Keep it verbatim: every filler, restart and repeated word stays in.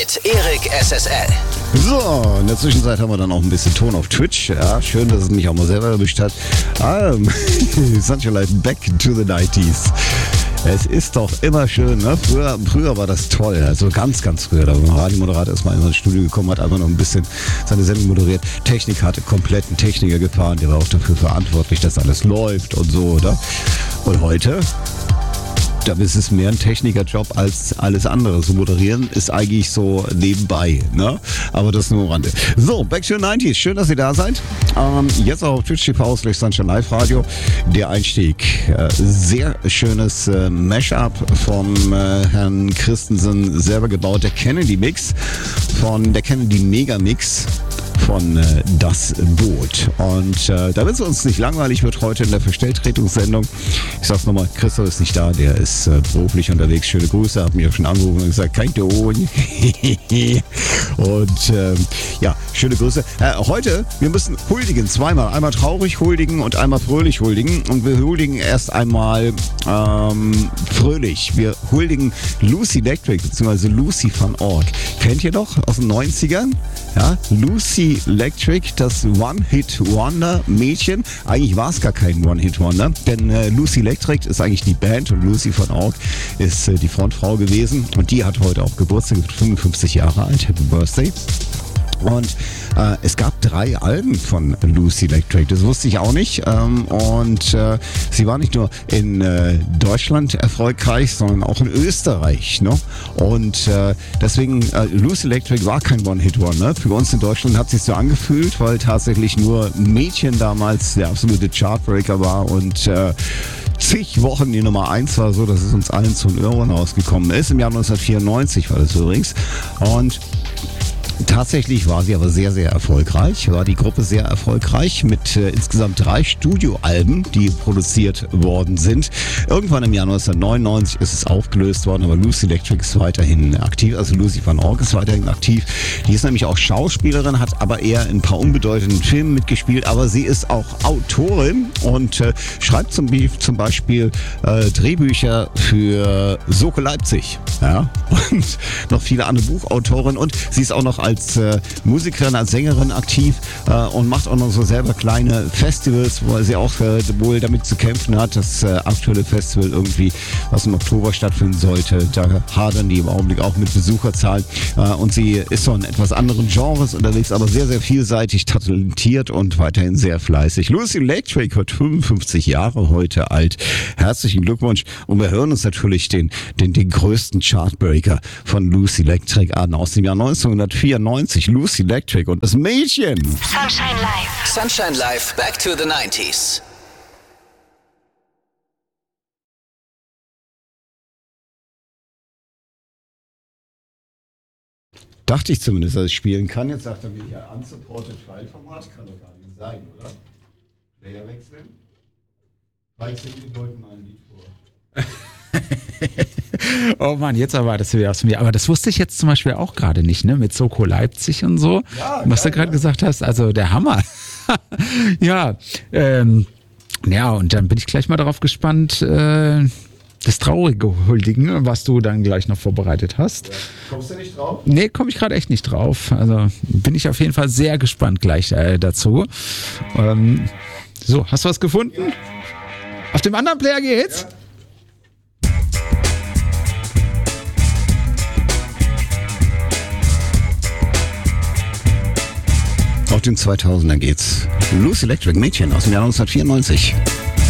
mit Erik S S L. So, in der Zwischenzeit haben wir dann auch ein bisschen Ton auf Twitch. Ja, schön, dass es mich auch mal selber erwischt hat. Um, Sunshine Life, back to the nineties. Es ist doch immer schön, ne? Früher, früher war das toll, also ganz, ganz früher. Da war ein Radiomoderator erstmal in das Studio gekommen, hat einfach noch ein bisschen seine Sendung moderiert. Technik hatte komplett einen Techniker gefahren, der war auch dafür verantwortlich, dass alles läuft und so, oder? Und heute? Da ist es mehr ein Technikerjob als alles andere. So moderieren ist eigentlich so nebenbei, ne? Aber das nur am Rande. So, back to the nineties. Schön, dass ihr da seid. Ähm, jetzt auch auf Twitch T V slash Sunshine Live Radio. Der Einstieg. Äh, sehr schönes äh, Mashup vom äh, Herrn Christensen selber gebaut. Der Kennedy Mix von der Kennedy Mega Mix von äh, Das Boot. Und äh, damit es uns nicht langweilig wird heute in der Verstelltretungssendung, ich sag's nochmal, Christoph ist nicht da, der ist äh, beruflich unterwegs. Schöne Grüße, hat mir schon angerufen und gesagt, kein Ton. Und äh, ja, schöne Grüße. Äh, heute, wir müssen huldigen, zweimal. Einmal traurig huldigen und einmal fröhlich huldigen. Und wir huldigen erst einmal ähm, fröhlich. Wir huldigen Lucy Electric, beziehungsweise Lucy van Org. Kennt ihr doch aus den neunzigern? Ja, Lucy Electric, das One-Hit-Wonder-Mädchen. Eigentlich war es gar kein One-Hit-Wonder, denn äh, Lucy Electric ist eigentlich die Band und Lucy van Org ist äh, die Frontfrau gewesen und die hat heute auch Geburtstag, wird fünfundfünfzig Jahre alt. Happy Birthday. Und äh, es gab drei Alben von Lucy Electric, das wusste ich auch nicht. Ähm, und äh, sie war nicht nur in äh, Deutschland erfolgreich, sondern auch in Österreich. Ne? Und äh, deswegen, äh, Lucy Electric war kein One-Hit-Wonder. Für uns in Deutschland hat es sich so angefühlt, weil tatsächlich nur Mädchen damals der absolute Chartbreaker war und äh, zig Wochen die Nummer eins war, so dass es uns allen zu den Ohren rausgekommen ist. Im Jahr neunzehnhundertvierundneunzig war das übrigens. Und tatsächlich war sie aber sehr, sehr erfolgreich, war die Gruppe sehr erfolgreich mit äh, insgesamt drei Studioalben, die produziert worden sind. Irgendwann im Jahr neunzehnhundertneunundneunzig ist es aufgelöst worden, aber Lucy Electric ist weiterhin aktiv, also Lucy van Org ist weiterhin aktiv. Die ist nämlich auch Schauspielerin, hat aber eher in ein paar unbedeutenden Filmen mitgespielt, aber sie ist auch Autorin und äh, schreibt zum, zum Beispiel äh, Drehbücher für Soko Leipzig, ja, und noch viele andere Buchautoren und sie ist auch noch als äh, Musikerin, als Sängerin aktiv äh, und macht auch noch so selber kleine Festivals, wo sie auch äh, wohl damit zu kämpfen hat. Das äh, aktuelle Festival irgendwie, was im Oktober stattfinden sollte, da hadern die im Augenblick auch mit Besucherzahlen. Äh, und sie ist so in etwas anderen Genres unterwegs, aber sehr, sehr vielseitig, talentiert und weiterhin sehr fleißig. Lucy Electric wird fünfundfünfzig Jahre heute alt. Herzlichen Glückwunsch. Und wir hören uns natürlich den, den, den größten Chartbreaker von Lucy Electric an aus dem Jahr neunzehnhundertvierundneunzig. Lucy Electric und das Mädchen. Sunshine Life. Sunshine Life, back to the nineties. Dachte ich zumindest, dass ich spielen kann. Jetzt sagt er mir hier unsupported File-Format. Kann doch gar nicht sein, oder? Player wechseln. dreizehn Minuten mal ein Lied vor. Oh Mann, jetzt erwartest du wieder aus mir. Aber das wusste ich jetzt zum Beispiel auch gerade nicht, ne? Mit Soko Leipzig und so. Ja, was geil, du gerade ja. gesagt hast, also der Hammer. ja, ähm, ja, und dann bin ich gleich mal darauf gespannt, äh, das traurige Huldigen, was du dann gleich noch vorbereitet hast. Ja. Kommst du nicht drauf? Nee, komme ich gerade echt nicht drauf. Also bin ich auf jeden Fall sehr gespannt gleich äh, dazu. Ähm, so, hast du was gefunden? Ja. Auf dem anderen Player geht's? Ja. Auf den zweitausender geht's. Lucy Electric, Mädchen aus dem Jahr neunzehnhundertvierundneunzig.